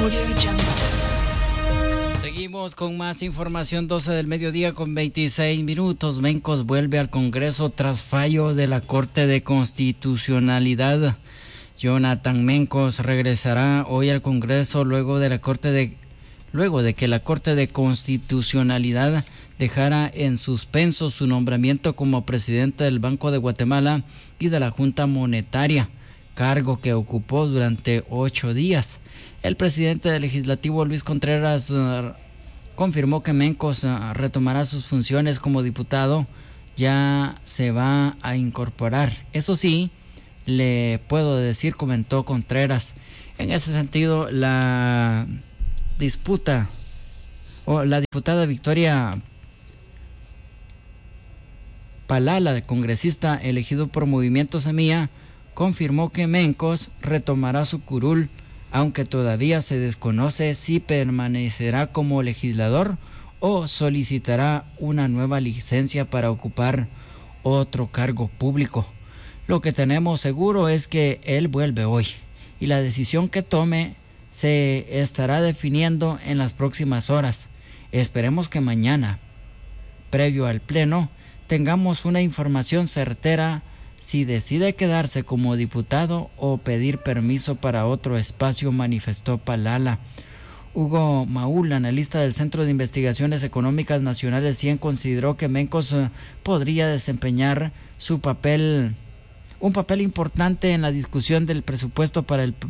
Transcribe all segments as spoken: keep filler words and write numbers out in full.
Seguimos con más información, doce del mediodía con veintiséis minutos. Mencos vuelve al Congreso tras fallo de la Corte de Constitucionalidad. Jonathan Mencos regresará hoy al Congreso luego de la Corte de luego de que la Corte de Constitucionalidad dejara en suspenso su nombramiento como presidente del Banco de Guatemala y de la Junta Monetaria, cargo que ocupó durante ocho días. El presidente del Legislativo, Luis Contreras, uh, confirmó que Mencos uh, retomará sus funciones como diputado. Ya se va a incorporar. Eso sí, le puedo decir, comentó Contreras. En ese sentido, la disputa o la diputada Victoria Palala, congresista elegido por Movimiento Semilla, confirmó que Mencos retomará su curul, aunque todavía se desconoce si permanecerá como legislador o solicitará una nueva licencia para ocupar otro cargo público. Lo que tenemos seguro es que él vuelve hoy y la decisión que tome se estará definiendo en las próximas horas. Esperemos que mañana, previo al pleno, tengamos una información certera si decide quedarse como diputado o pedir permiso para otro espacio, manifestó Palala. Hugo Maúl, analista del Centro de Investigaciones Económicas Nacionales C I E N, consideró que Mencos uh, podría desempeñar su papel, un papel importante en la discusión del presupuesto para el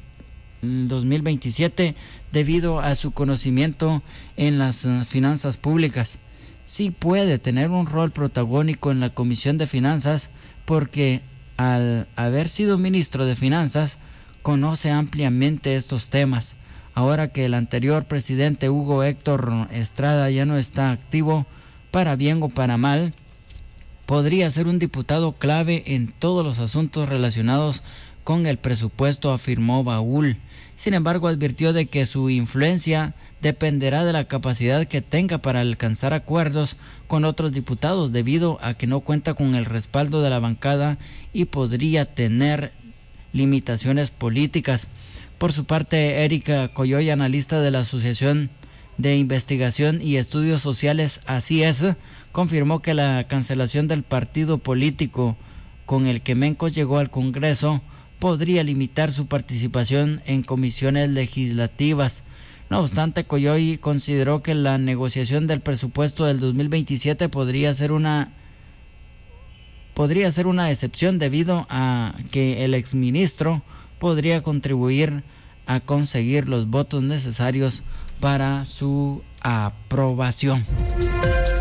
dos mil veintisiete debido a su conocimiento en las uh, finanzas públicas. Sí puede tener un rol protagónico en la Comisión de Finanzas porque al haber sido ministro de Finanzas conoce ampliamente estos temas. Ahora que el anterior presidente Hugo Héctor Estrada ya no está activo, para bien o para mal, podría ser un diputado clave en todos los asuntos relacionados con el presupuesto, afirmó Baúl. Sin embargo, advirtió de que su influencia dependerá de la capacidad que tenga para alcanzar acuerdos con otros diputados, debido a que no cuenta con el respaldo de la bancada y podría tener limitaciones políticas. Por su parte, Erika Coyoy, analista de la Asociación de Investigación y Estudios Sociales A C I E S, confirmó que la cancelación del partido político con el que Mencos llegó al Congreso podría limitar su participación en comisiones legislativas. No obstante, Coyoy consideró que la negociación del presupuesto del dos mil veintisiete podría ser una podría ser una excepción debido a que el exministro podría contribuir a conseguir los votos necesarios para su aprobación.